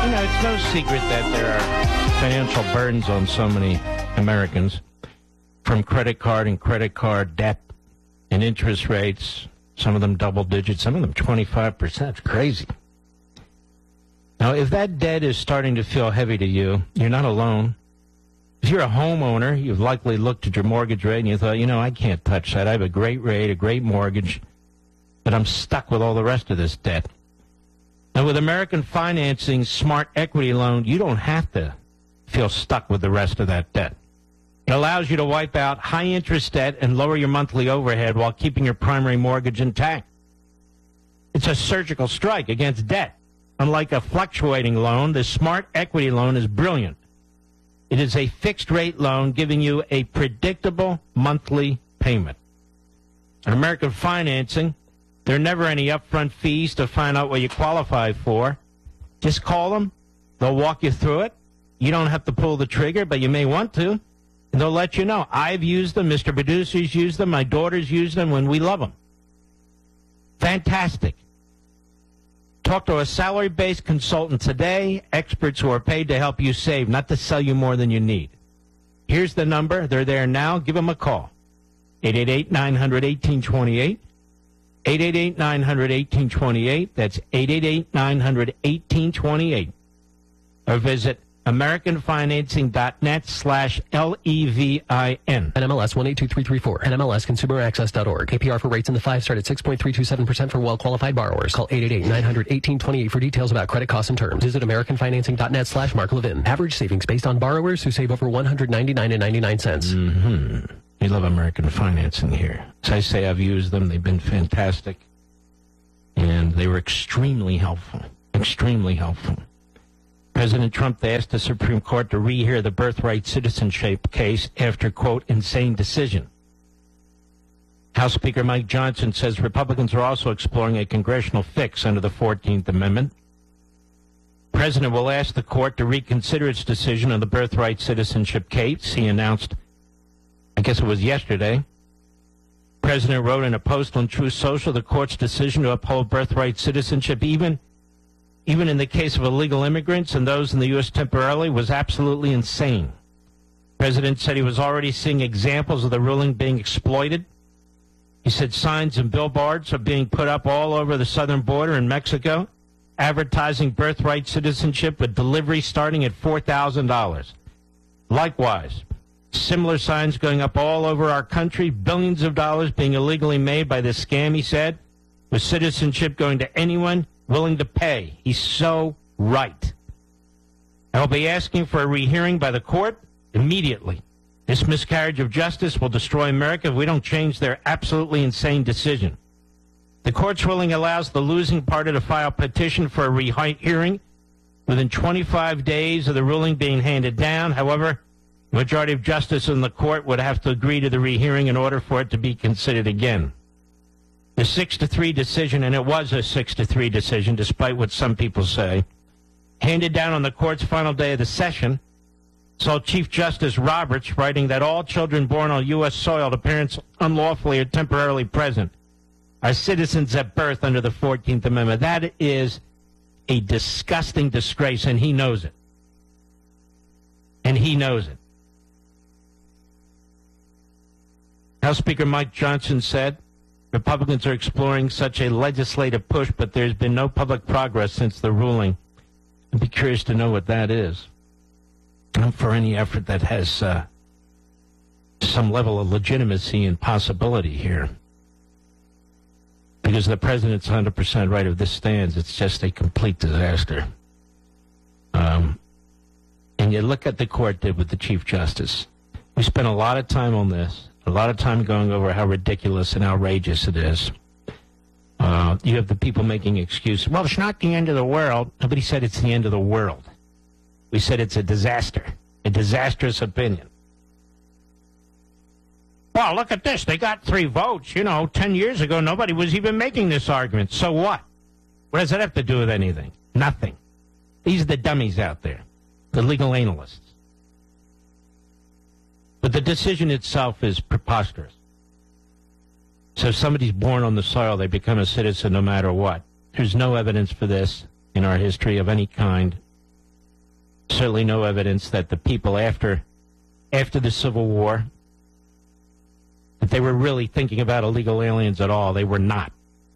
it's no secret that there are financial burdens on so many Americans from credit card debt and interest rates, some of them double digits, some of them 25%. It's crazy. Now, if that debt is starting to feel heavy to you, you're not alone. If you're a homeowner, you've likely looked at your mortgage rate and you thought, I can't touch that. I have a great rate, a great mortgage, but I'm stuck with all the rest of this debt. Now, with American Financing's Smart Equity Loan, you don't have to feel stuck with the rest of that debt. It allows you to wipe out high-interest debt and lower your monthly overhead while keeping your primary mortgage intact. It's a surgical strike against debt. Unlike a fluctuating loan, the Smart Equity Loan is brilliant. It is a fixed-rate loan giving you a predictable monthly payment. At American Financing, there are never any upfront fees to find out what you qualify for. Just call them. They'll walk you through it. You don't have to pull the trigger, but you may want to. And they'll let you know. I've used them. Mr. Producer's used them. My daughters use them, and we love them. Fantastic. Talk to a salary-based consultant today, experts who are paid to help you save, not to sell you more than you need. Here's the number. They're there now. Give them a call. 888-900-1828. 888-900-1828. That's 888-900-1828. Or visit AmericanFinancing.net/LEVIN. NMLS 182334. NMLSConsumerAccess.org. APR for rates in the 5 start at 6.327% for well-qualified borrowers. Call 888-900-1828 for details about credit costs and terms. Visit AmericanFinancing.net/Mark Levin. Average savings based on borrowers who save over $199.99. Mm-hmm. We love American Financing here. As I say, I've used them. They've been fantastic. And they were extremely helpful. Extremely helpful. President Trump asked the Supreme Court to rehear the birthright citizenship case after, quote, insane decision. House Speaker Mike Johnson says Republicans are also exploring a congressional fix under the 14th Amendment. The President will ask the court to reconsider its decision on the birthright citizenship case. He announced, I guess it was yesterday. The President wrote in a post on Truth Social the court's decision to uphold birthright citizenship even in the case of illegal immigrants and those in the U.S. temporarily, was absolutely insane. The President said he was already seeing examples of the ruling being exploited. He said signs and billboards are being put up all over the southern border in Mexico, advertising birthright citizenship with delivery starting at $4,000. Likewise, similar signs going up all over our country, billions of dollars being illegally made by this scam, he said, with citizenship going to anyone willing to pay. He's so right. I will be asking for a rehearing by the court immediately. This miscarriage of justice will destroy America if we don't change their absolutely insane decision. The court's ruling allows the losing party to file a petition for a rehearing within 25 days of the ruling being handed down. However, the majority of justices in the court would have to agree to the rehearing in order for it to be considered again. The 6-3 decision, and it was a 6-3 decision, despite what some people say, handed down on the court's final day of the session, saw Chief Justice Roberts writing that all children born on U.S. soil to parents unlawfully or temporarily present are citizens at birth under the 14th Amendment. That is a disgusting disgrace, and he knows it. And he knows it. House Speaker Mike Johnson said, Republicans are exploring such a legislative push, but there's been no public progress since the ruling. I'd be curious to know what that is. I'm for any effort that has some level of legitimacy and possibility here. Because the president's 100% right if this stands. It's just a complete disaster. And you look at the court did with the Chief Justice. We spent a lot of time on this. A lot of time going over how ridiculous and outrageous it is. You have the people making excuses. Well, it's not the end of the world. Nobody said it's the end of the world. We said it's a disaster, a disastrous opinion. Well, look at this. They got 3 votes. 10 years ago, nobody was even making this argument. So what? What does that have to do with anything? Nothing. These are the dummies out there, the legal analysts. But the decision itself is preposterous. So if somebody's born on the soil, they become a citizen no matter what. There's no evidence for this in our history of any kind. Certainly no evidence that the people after the Civil War, that they were really thinking about illegal aliens at all. They were not.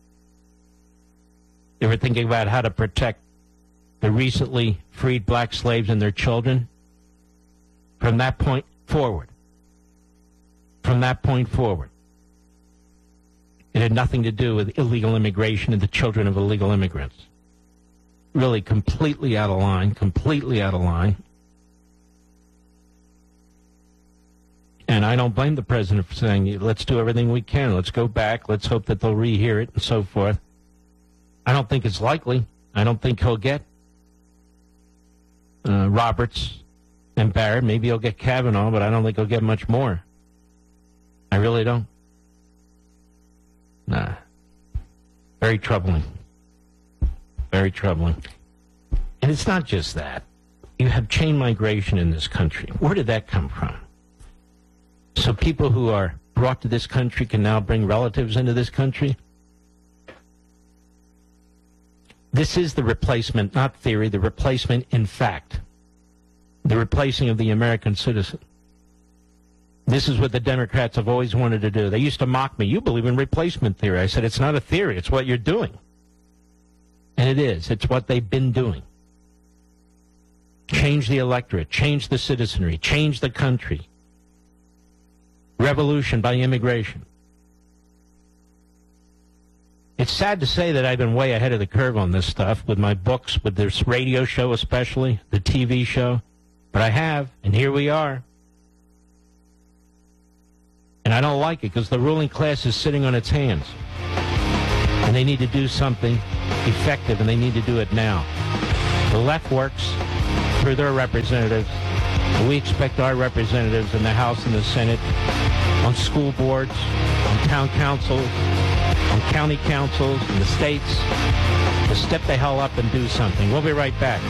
They were thinking about how to protect the recently freed black slaves and their children from that point forward. From that point forward. It had nothing to do with illegal immigration and the children of illegal immigrants. Really completely out of line, completely out of line. And I don't blame the president for saying, let's do everything we can. Let's go back. Let's hope that they'll rehear it and so forth. I don't think it's likely. I don't think he'll get Roberts and Barrett. Maybe he'll get Kavanaugh, but I don't think he'll get much more. I really don't. Nah. Very troubling. Very troubling. And it's not just that. You have chain migration in this country. Where did that come from? So people who are brought to this country can now bring relatives into this country? This is the replacement, not theory, the replacement in fact. The replacing of the American citizen. This is what the Democrats have always wanted to do. They used to mock me. You believe in replacement theory. I said, it's not a theory. It's what you're doing. And it is. It's what they've been doing. Change the electorate. Change the citizenry. Change the country. Revolution by immigration. It's sad to say that I've been way ahead of the curve on this stuff with my books, with this radio show especially, the TV show. But I have, and here we are. And I don't like it because the ruling class is sitting on its hands. And they need to do something effective, and they need to do it now. The left works through their representatives. And we expect our representatives in the House and the Senate, on school boards, on town councils, on county councils, in the states, to step the hell up and do something. We'll be right back.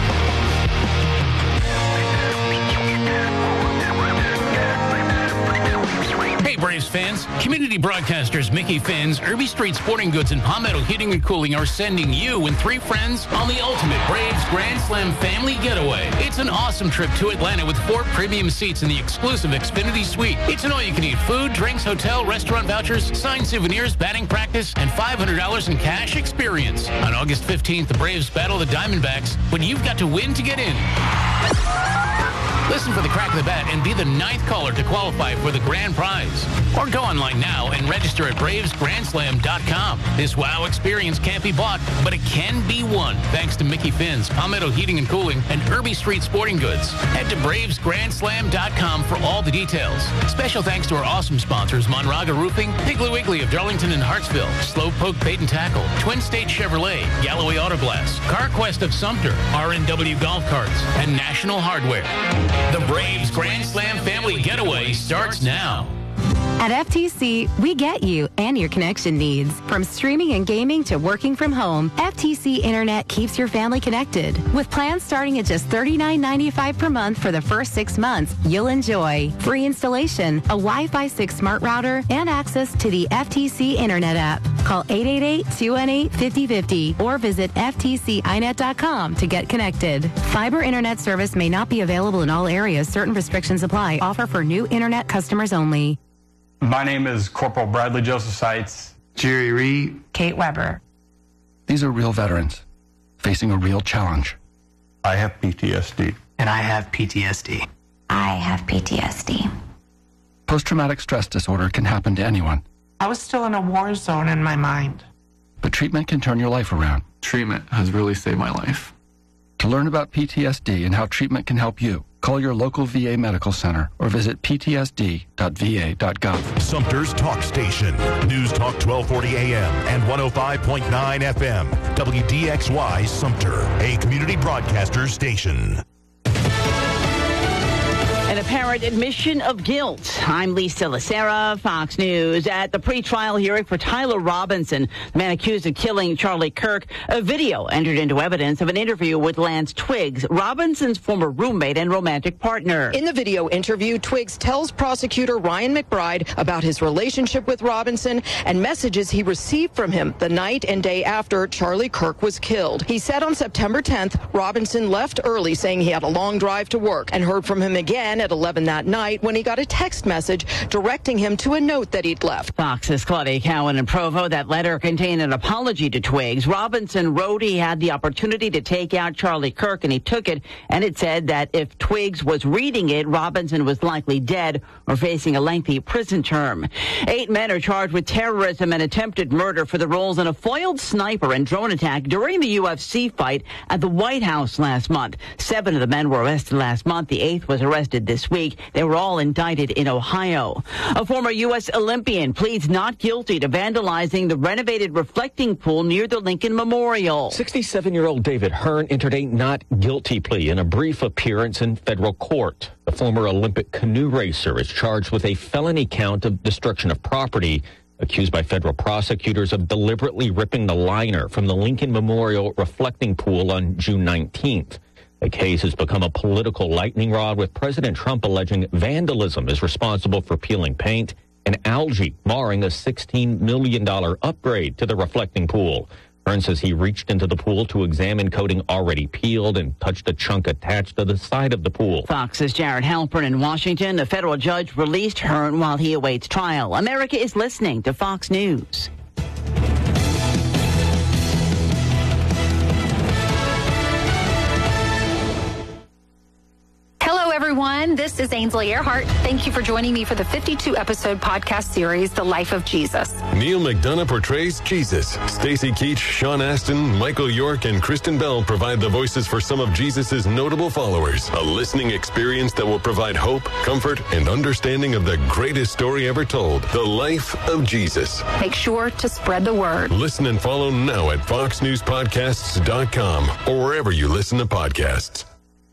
Hey, Braves fans. Community broadcasters Mickey Finn's, Irby Street Sporting Goods, and Palmetto Heating and Cooling are sending you and 3 friends on the ultimate Braves Grand Slam family getaway. It's an awesome trip to Atlanta with 4 premium seats in the exclusive Xfinity Suite. It's an all-you-can-eat food, drinks, hotel, restaurant vouchers, signed souvenirs, batting practice, and $500 in cash experience. On August 15th, the Braves battle the Diamondbacks, but you've got to win to get in. Listen for the crack of the bat and be the 9th caller to qualify for the grand prize. Or go online now and register at BravesGrandSlam.com. This wow experience can't be bought, but it can be won. Thanks to Mickey Finn's, Palmetto Heating and Cooling, and Irby Street Sporting Goods. Head to BravesGrandSlam.com for all the details. Special thanks to our awesome sponsors, Monraga Roofing, Piggly Wiggly of Darlington and Hartsville, Slowpoke Bait and Tackle, Twin State Chevrolet, Galloway Auto Glass, CarQuest of Sumter, RNW Golf Carts, and National Hardware. The Braves Grand Slam Family Getaway starts now. At FTC, we get you and your connection needs. From streaming and gaming to working from home, FTC Internet keeps your family connected. With plans starting at just $39.95 per month for the first 6 months, you'll enjoy free installation, a Wi-Fi 6 smart router, and access to the FTC Internet app. Call 888-218-5050 or visit ftcinet.com to get connected. Fiber Internet service may not be available in all areas. Certain restrictions apply. Offer for new Internet customers only. My name is Corporal Bradley Joseph Seitz. Jerry Reed. Kate Weber. These are real veterans facing a real challenge. I have PTSD. And I have PTSD. I have PTSD. Post-traumatic stress disorder can happen to anyone. I was still in a war zone in my mind. But treatment can turn your life around. Treatment has really saved my life. To learn about PTSD and how treatment can help you, call your local VA medical center or visit ptsd.va.gov. Sumter's Talk Station. News Talk 1240 AM and 105.9 FM. WDXY Sumter, a community broadcaster station. An apparent admission of guilt. I'm Lisa Lacera, Fox News. At the pretrial hearing for Tyler Robinson, the man accused of killing Charlie Kirk, a video entered into evidence of an interview with Lance Twiggs, Robinson's former roommate and romantic partner. In the video interview, Twiggs tells prosecutor Ryan McBride about his relationship with Robinson and messages he received from him the night and day after Charlie Kirk was killed. He said on September 10th, Robinson left early saying he had a long drive to work and heard from him again at 11 that night when he got a text message directing him to a note that he'd left. Fox's Claudia Cowan in Provo. That letter contained an apology to Twiggs. Robinson wrote he had the opportunity to take out Charlie Kirk and he took it, and it said that if Twiggs was reading it, Robinson was likely dead or facing a lengthy prison term. 8 men are charged with terrorism and attempted murder for the roles in a foiled sniper and drone attack during the UFC fight at the White House last month. 7 of the men were arrested last month. The 8th was arrested this week. They were all indicted in Ohio. A former U.S. Olympian pleads not guilty to vandalizing the renovated reflecting pool near the Lincoln Memorial. 67-year-old David Hearn entered a not guilty plea in a brief appearance in federal court. The former Olympic canoe racer is charged with a felony count of destruction of property, accused by federal prosecutors of deliberately ripping the liner from the Lincoln Memorial reflecting pool on June 19th. The case has become a political lightning rod, with President Trump alleging vandalism is responsible for peeling paint and algae, marring a $16 million upgrade to the reflecting pool. Hearn says he reached into the pool to examine coating already peeled and touched a chunk attached to the side of the pool. Fox's Jared Halpern in Washington. A federal judge released Hearn while he awaits trial. America is listening to Fox News. Hello, everyone. This is Ainsley Earhart. Thank you for joining me for the 52-episode podcast series, The Life of Jesus. Neil McDonough portrays Jesus. Stacey Keach, Sean Astin, Michael York, and Kristen Bell provide the voices for some of Jesus' notable followers. A listening experience that will provide hope, comfort, and understanding of the greatest story ever told, The Life of Jesus. Make sure to spread the word. Listen and follow now at foxnewspodcasts.com or wherever you listen to podcasts.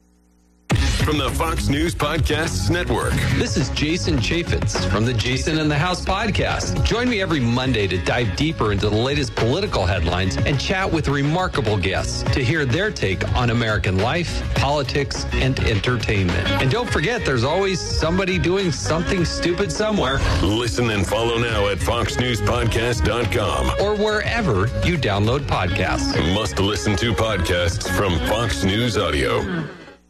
From the Fox News Podcasts Network. This is Jason Chaffetz from the Jason in the House podcast. Join me every Monday to dive deeper into the latest political headlines and chat with remarkable guests to hear their take on American life, politics, and entertainment. And don't forget, there's always somebody doing something stupid somewhere. Listen and follow now at foxnewspodcast.com or wherever you download podcasts. Must listen to podcasts from Fox News Audio.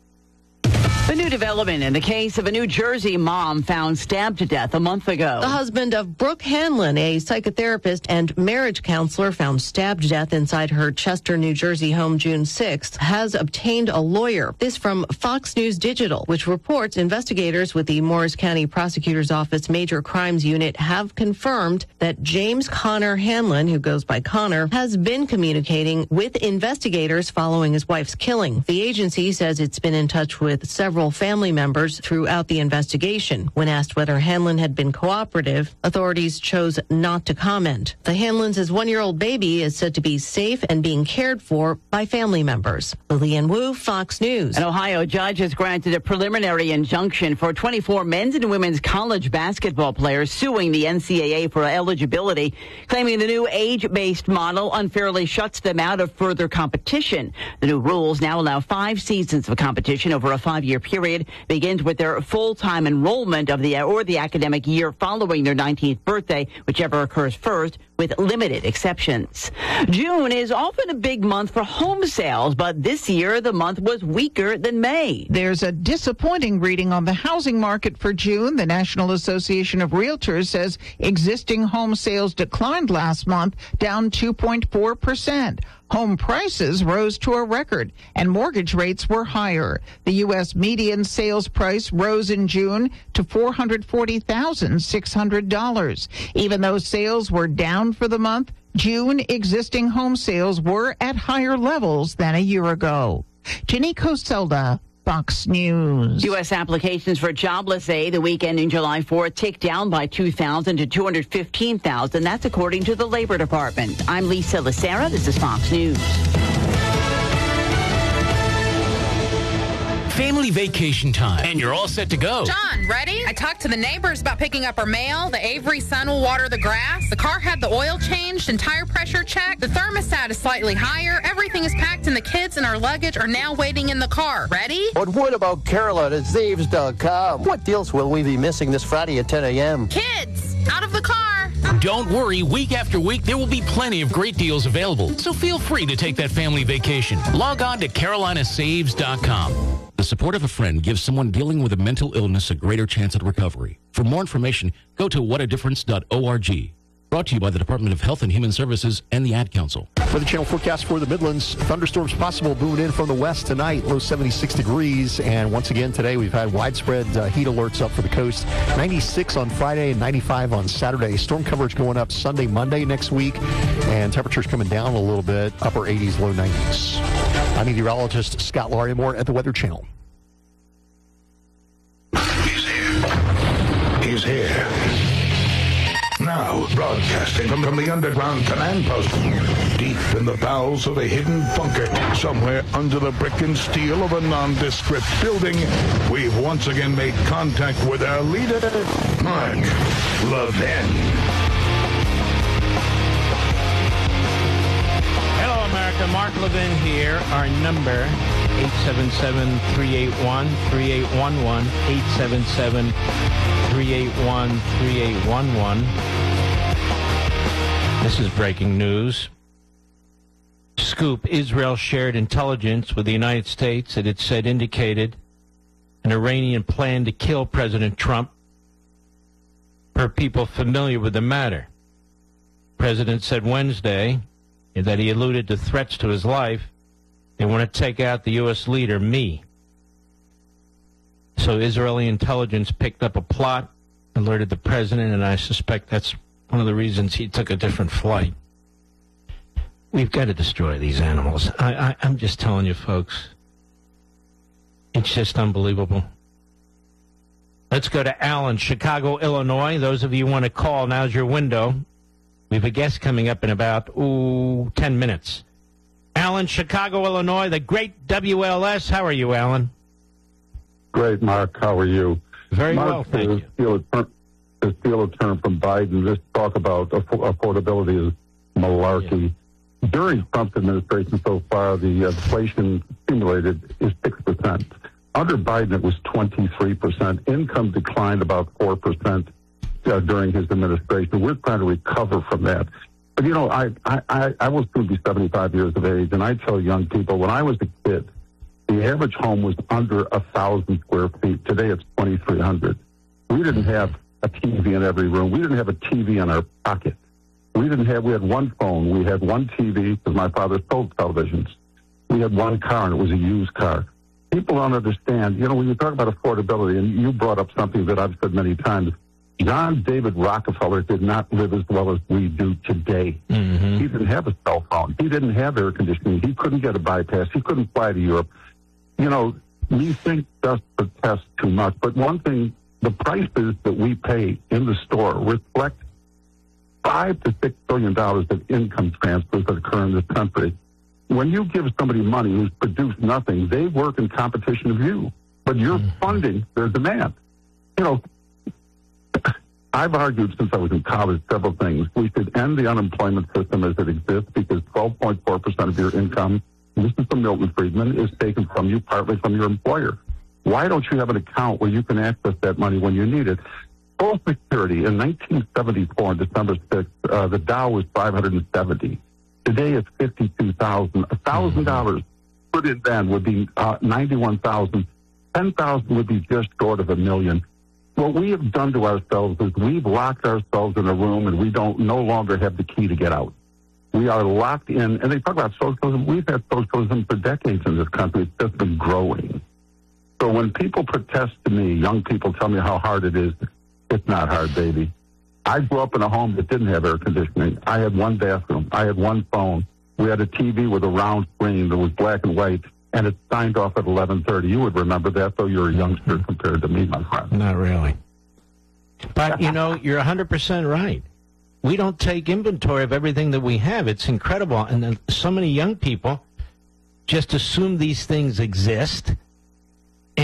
The new development in the case of a New Jersey mom found stabbed to death a month ago. The husband of Brooke Hanlon, a psychotherapist and marriage counselor found stabbed to death inside her Chester, New Jersey home June 6th, has obtained a lawyer. This from Fox News Digital, which reports investigators with the Morris County Prosecutor's Office Major Crimes Unit have confirmed that James Connor Hanlon, who goes by Connor, has been communicating with investigators following his wife's killing. The agency says it's been in touch with several family members throughout the investigation. When asked whether Hanlon had been cooperative, authorities chose not to comment. The Hanlons' 1-year-old baby is said to be safe and being cared for by family members. Lillian Wu, Fox News. An Ohio judge has granted a preliminary injunction for 24 men's and women's college basketball players suing the NCAA for eligibility, claiming the new age-based model unfairly shuts them out of further competition. The new rules now allow 5 seasons of competition over a 5-year period, begins with their full-time enrollment of the academic year following their 19th birthday, whichever occurs first, with limited exceptions. June is often a big month for home sales, but this year the month was weaker than May. There's a disappointing reading on the housing market for June. The National Association of Realtors says existing home sales declined last month, down 2.4%. Home prices rose to a record, and mortgage rates were higher. The U.S. median sales price rose in June to $440,600. Even though sales were down for the month, June existing home sales were at higher levels than a year ago. Jenny Coselda, Fox News. U.S. applications for jobless aid the week ending July 4th ticked down by 2,000 to 215,000. That's according to the Labor Department. I'm Lisa Lacera. This is Fox News. family vacation time, and you're all set to go. John, ready? I talked to the neighbors about picking up our mail. The Avery son will water the grass. The car had the oil changed and tire pressure checked. The thermostat is slightly higher. Everything is packed, and the kids and our luggage are now waiting in the car. Ready? But what about Caroline at Zaves.com? What deals will we be missing this Friday at 10 a.m.? Kids, out of the car. Don't worry, week after week, there will be plenty of great deals available. So feel free to take that family vacation. Log on to carolinasaves.com. The support of a friend gives someone dealing with a mental illness a greater chance at recovery. For more information, go to whatadifference.org. Brought to you by the Department of Health and Human Services and the Ad Council. Weather Channel forecast for the Midlands. Thunderstorms possible moving in from the west tonight, low 76 degrees. And once again today, we've had widespread heat alerts up for the coast. 96 on Friday and 95 on Saturday. Storm coverage going up Sunday, Monday next week. And temperatures coming down a little bit, upper 80s, low 90s. I'm meteorologist Scott Larimore at the Weather Channel. He's here. Now, broadcasting from the underground command post, deep in the bowels of a hidden bunker, somewhere under the brick and steel of a nondescript building, we've once again made contact with our leader, Mark Levin. Hello, America. Mark Levin here. Our number, 877-381-3811, 877-381-3811. This is breaking news. Scoop, Israel shared intelligence with the United States that it said indicated an Iranian plan to kill President Trump. Per people familiar with the matter, the president said Wednesday that he alluded to threats to his life. They want to take out the U.S. leader, me. So Israeli intelligence picked up a plot, alerted the president, and I suspect that's one of the reasons he took a different flight. We've got to destroy these animals. I'm just telling you, folks. It's just unbelievable. Let's go to Alan, Chicago, Illinois. Those of you who want to call, now's your window. We have a guest coming up in about, 10 minutes. Alan, Chicago, Illinois, the great WLS. How are you, Alan? Great, Mark. How are you? Very well, thank you. To steal a term from Biden, this talk about affordability is malarkey. During Trump's administration so far, the inflation accumulated is 6%. Under Biden, it was 23%. Income declined about 4% during his administration. We're trying to recover from that. But, you know, I will soon be 75 years of age, and I tell young people, when I was a kid, the average home was under 1,000 square feet. Today, it's 2,300. We didn't have a TV in every room. We didn't have a TV in our pocket. We had one phone. We had one TV because my father sold televisions. We had one car, and it was a used car. People don't understand. You know, when you talk about affordability, and you brought up something that I've said many times, John David Rockefeller did not live as well as we do today. Mm-hmm. He didn't have a cell phone. He didn't have air conditioning. He couldn't get a bypass. He couldn't fly to Europe. You know, we think just protest too much. But one thing, the prices that we pay in the store reflect $5 to $6 billion of income transfers that occur in this country. When you give somebody money who's produced nothing, they work in competition with you. But you're funding their demand. You know, I've argued since I was in college several things. We should end the unemployment system as it exists because 12.4% of your income, and this is from Milton Friedman, is taken from you partly from your employer. Why don't you have an account where you can access that money when you need it? Social Security, in 1974, on December 6th, the Dow was 570. Today it's 52,000. $1,000 put in then would be 91,000. 10,000 would be just short of $1 million. What we have done to ourselves is we've locked ourselves in a room and we no longer have the key to get out. We are locked in, and they talk about socialism. We've had socialism for decades in this country. It's just been growing. So when people protest to me, young people tell me how hard it is, it's not hard, baby. I grew up in a home that didn't have air conditioning. I had one bathroom. I had one phone. We had a TV with a round screen that was black and white, and it signed off at 11:30. You would remember that, though you're a youngster compared to me, my friend. Not really. But, you know, you're 100% right. We don't take inventory of everything that we have. It's incredible. And then so many young people just assume these things exist.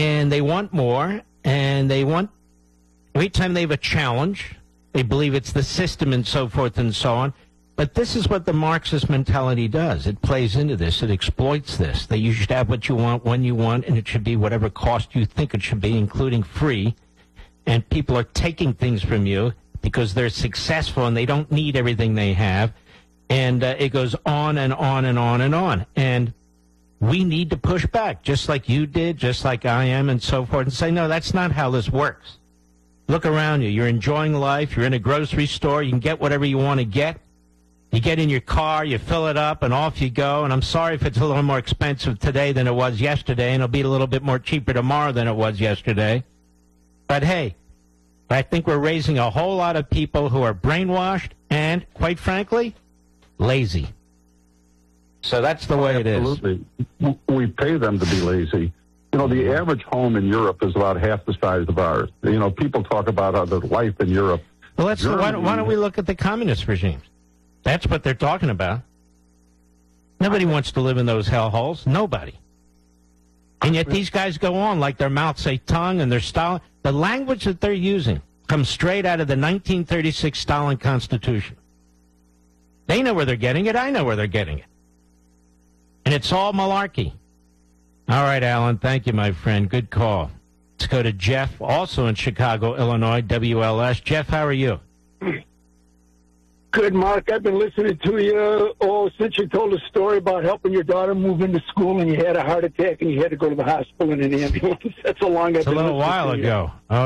and they want more, and they want, every time they have a challenge, they believe it's the system and so forth and so on. But this is what the Marxist mentality does. It plays into this. It exploits this. That you should have what you want when you want, and it should be whatever cost you think it should be, including free. And people are taking things from you because they're successful and they don't need everything they have. And it goes on and on and on and on. And we need to push back, just like you did, just like I am, and so forth, and say, no, that's not how this works. Look around you. You're enjoying life. You're in a grocery store. You can get whatever you want to get. You get in your car, you fill it up, and off you go. And I'm sorry if it's a little more expensive today than it was yesterday, and it'll be a little bit more cheaper tomorrow than it was yesterday. But, hey, I think we're raising a whole lot of people who are brainwashed and, quite frankly, lazy. So that's the way it is. Absolutely. We pay them to be lazy. You know, the average home in Europe is about half the size of ours. You know, people talk about the life in Europe. Well, why don't we look at the communist regimes? That's what they're talking about. Nobody wants to live in those hellholes. Nobody. And yet these guys go on like their Mao Zedong and their Stalin. The language that they're using comes straight out of the 1936 Stalin Constitution. They know where they're getting it. I know where they're getting it. And it's all malarkey. All right, Alan. Thank you, my friend. Good call. Let's go to Jeff, also in Chicago, Illinois, WLS. Jeff, how are you? Good, Mark. I've been listening to you since you told a story about helping your daughter move into school and you had a heart attack and you had to go to the hospital in an ambulance. That's how long I've been listening to you. It's a little while ago. Oh,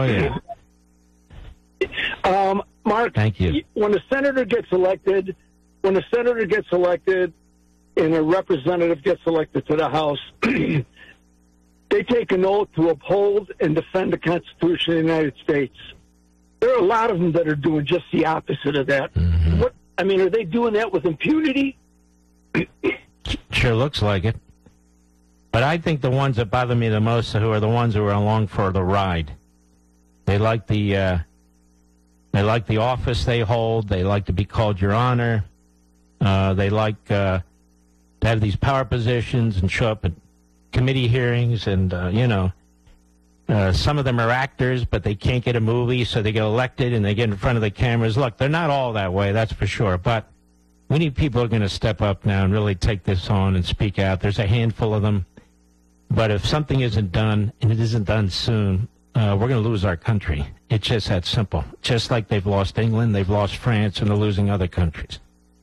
yeah. Mark, thank you. When a senator gets elected and a representative gets elected to the House, they take an oath to uphold and defend the Constitution of the United States. There are a lot of them that are doing just the opposite of that. Mm-hmm. Are they doing that with impunity? Sure looks like it. But I think the ones that bother me the most are the ones who are along for the ride. They like the office they hold. They like to be called Your Honor. They like to have these power positions and show up at committee hearings and, some of them are actors, but they can't get a movie, so they get elected and they get in front of the cameras. Look, they're not all that way, that's for sure. But we need people who are going to step up now and really take this on and speak out. There's a handful of them. But if something isn't done, and it isn't done soon, we're going to lose our country. It's just that simple. Just like they've lost England, they've lost France, and they're losing other countries.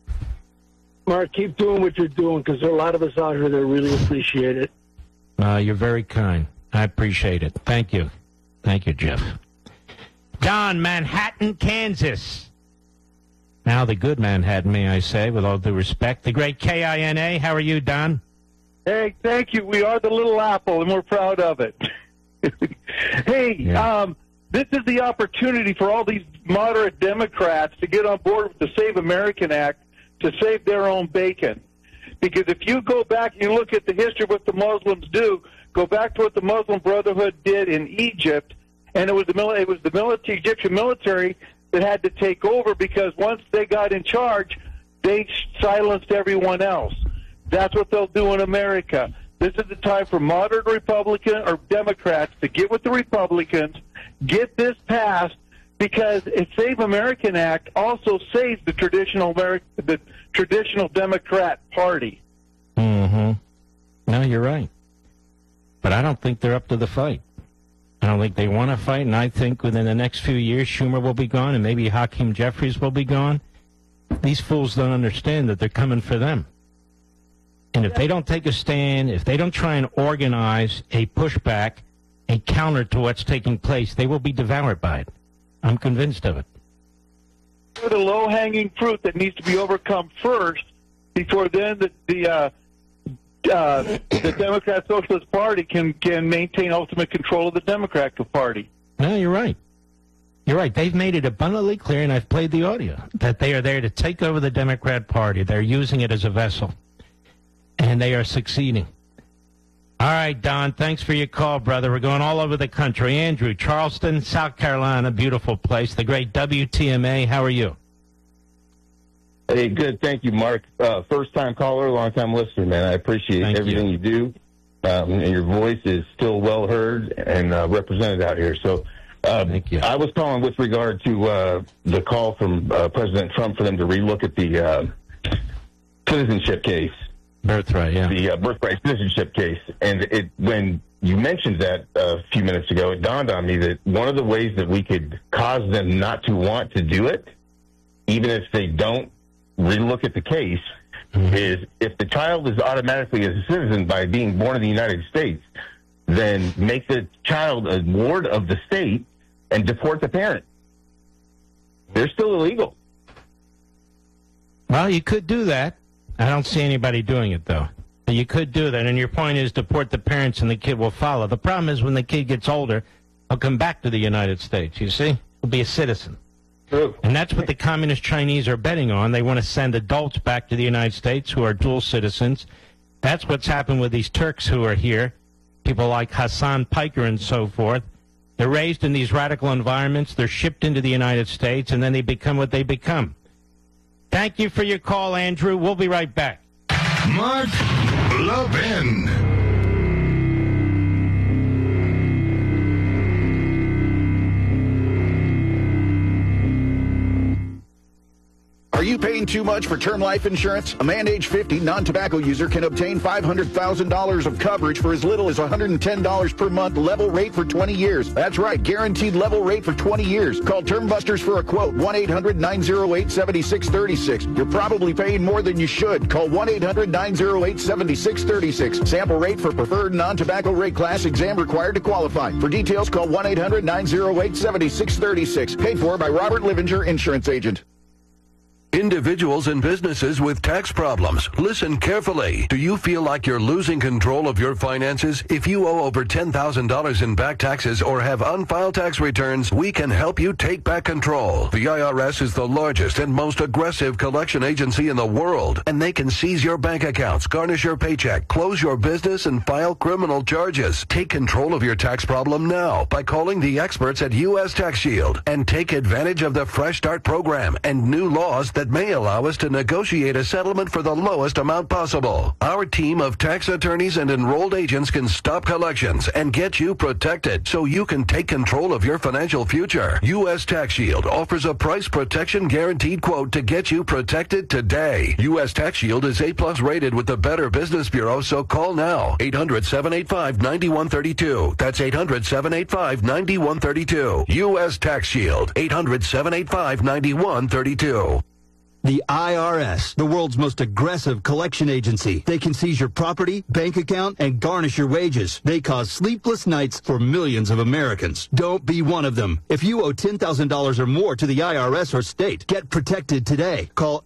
Mark, keep doing what you're doing, because there are a lot of us out here that really appreciate it. You're very kind. I appreciate it. Thank you. Thank you, Jeff. Don, Manhattan, Kansas. Now the good Manhattan, may I say, with all due respect. The great KINA. How are you, Don? Hey, thank you. We are the Little Apple, and we're proud of it. Hey, this is the opportunity for all these moderate Democrats to get on board with the Save American Act to save their own bacon. Because if you go back and you look at the history of what the Muslims do, go back to what the Muslim Brotherhood did in Egypt, and it was the Egyptian military that had to take over because once they got in charge, they silenced everyone else. That's what they'll do in America. This is the time for moderate Republican or Democrats to get with the Republicans, get this passed, because a Save American Act also saves the traditional Democrat Party. Mm-hmm. No, you're right. But I don't think they're up to the fight. I don't think they want to fight, and I think within the next few years, Schumer will be gone, and maybe Hakeem Jeffries will be gone. These fools don't understand that they're coming for them. And if they don't take a stand, if they don't try and organize a pushback, a counter to what's taking place, they will be devoured by it. I'm convinced of it. The low-hanging fruit that needs to be overcome first, before then the Democrat Socialist Party can maintain ultimate control of the Democratic Party. No, you're right. You're right. They've made it abundantly clear, and I've played the audio, that they are there to take over the Democrat Party. They're using it as a vessel, and they are succeeding. All right, Don, thanks for your call, brother. We're going all over the country. Andrew, Charleston, South Carolina, beautiful place. The great WTMA, how are you? Hey, good. Thank you, Mark. First-time caller, long-time listener, man. I appreciate everything you do. and your voice is still well heard and represented out here. So thank you. I was calling with regard to the call from President Trump for them to relook at the citizenship case. Birthright, yeah. The birthright citizenship case. And when you mentioned that a few minutes ago, it dawned on me that one of the ways that we could cause them not to want to do it, even if they don't relook at the case, is if the child is automatically a citizen by being born in the United States, then make the child a ward of the state and deport the parent. They're still illegal. Well, you could do that. I don't see anybody doing it, though. But you could do that, and your point is deport the parents and the kid will follow. The problem is when the kid gets older, he'll come back to the United States, you see? He'll be a citizen. True. And that's what the communist Chinese are betting on. They want to send adults back to the United States who are dual citizens. That's what's happened with these Turks who are here, people like Hassan Piker and so forth. They're raised in these radical environments. They're shipped into the United States, and then they become what they become. Thank you for your call, Andrew. We'll be right back. Mark Levin. Are you paying too much for term life insurance? A man age 50 non-tobacco user can obtain $500,000 of coverage for as little as $110 per month, level rate for 20 years. That's right, guaranteed level rate for 20 years. Call Term Busters for a quote, 1-800-908-7636. You're probably paying more than you should. Call 1-800-908-7636. Sample rate for preferred non-tobacco rate class, exam required to qualify. For details, call 1-800-908-7636. Paid for by Robert Livinger, Insurance Agent. Individuals and businesses with tax problems, listen carefully. Do you feel like you're losing control of your finances? If you owe over $10,000 in back taxes or have unfiled tax returns, we can help you take back control. The IRS is the largest and most aggressive collection agency in the world, and they can seize your bank accounts, garnish your paycheck, close your business, and file criminal charges. Take control of your tax problem now by calling the experts at U.S. Tax Shield and take advantage of the Fresh Start program and new laws that may allow us to negotiate a settlement for the lowest amount possible. Our team of tax attorneys and enrolled agents can stop collections and get you protected so you can take control of your financial future. U.S. Tax Shield offers a price protection guaranteed quote to get you protected today. U.S. Tax Shield is A+ rated with the Better Business Bureau, so call now. 800-785-9132. That's 800-785-9132. U.S. Tax Shield. 800-785-9132. The IRS, the world's most aggressive collection agency. They can seize your property, bank account, and garnish your wages. They cause sleepless nights for millions of Americans. Don't be one of them. If you owe $10,000 or more to the IRS or state, get protected today. Call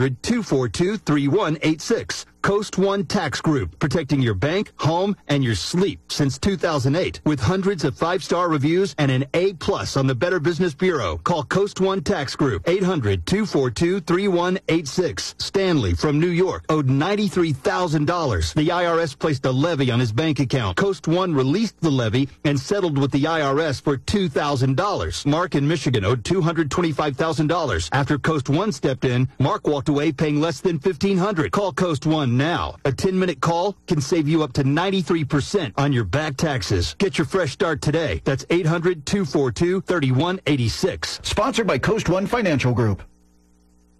800-242-3186. Coast One Tax Group, protecting your bank, home, and your sleep since 2008. With hundreds of 5-star reviews and an A+ on the Better Business Bureau. Call Coast One Tax Group, 800-242-3186. Stanley from New York owed $93,000. The IRS placed a levy on his bank account. Coast One released the levy and settled with the IRS for $2,000. Mark in Michigan owed $225,000. After Coast One stepped in, Mark walked away paying less than $1,500. Call Coast One now. A 10-minute call can save you up to 93% on your back taxes. Get your fresh start today. That's 800-242-3186. Sponsored by Coast One Financial Group.